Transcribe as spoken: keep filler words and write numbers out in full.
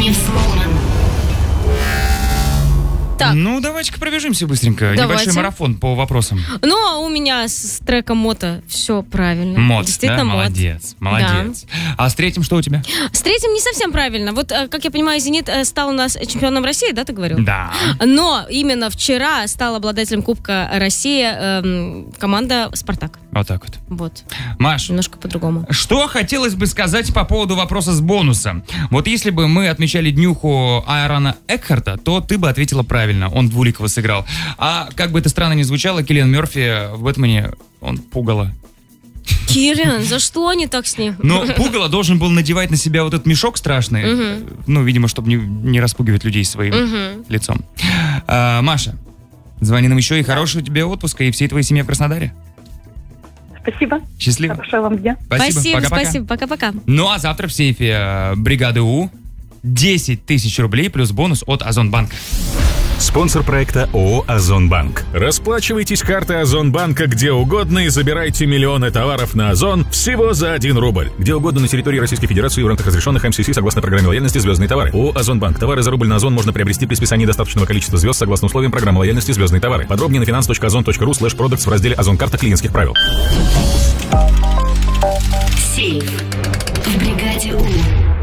Ньюсман. Так. Ну, давайте-ка пробежимся быстренько. Давайте. Небольшой марафон по вопросам. Ну, а у меня с, с треком «Мото» все правильно. Мод, Действительно, да? мод. Молодец, молодец. А с третьим что у тебя? С третьим не совсем правильно. Вот, э, как я понимаю, «Зенит» э, стал у нас чемпионом России, да, ты говорил? Да. Но именно вчера стал обладателем Кубка России эм, команда «Спартак». Вот так вот. Вот. Маш, Немножко по-другому. что хотелось бы сказать по поводу вопроса с бонусом? Вот если бы мы отмечали днюху Айрона Экхарта, то ты бы ответила правильно. Он Двуликова сыграл. А как бы это странно ни звучало, Киллиан Мёрфи в «Бэтмене» он пугало. Киллиан, за что они так с ним? Но пугало должен был надевать на себя вот этот мешок страшный. Мгм. Ну, видимо, чтобы не, не распугивать людей своим Мгм. лицом. А, Маша, звони нам еще, и хорошего тебе отпуска, и всей твоей семье в Краснодаре. Спасибо. Счастливо. Хорошего вам дня. Спасибо. Спасибо, Пока-пока. спасибо. Пока-пока. Ну, а завтра в сейфе э, бригады У десять тысяч рублей плюс бонус от Озонбанка. Спонсор проекта ООО «Озонбанк». Расплачивайтесь картой Озонбанка где угодно и забирайте миллионы товаров на Озон всего за один рубль. Где угодно на территории Российской Федерации в рамках разрешенных эм си си согласно программе лояльности «Звездные товары». ООО «Озонбанк». Товары за рубль на Озон можно приобрести при списании достаточного количества звезд согласно условиям программы лояльности «Звездные товары». Подробнее на finance точка озон точка ру слэш продактс в разделе «Озон-карта клиентских правил». Сейф в бригаде У.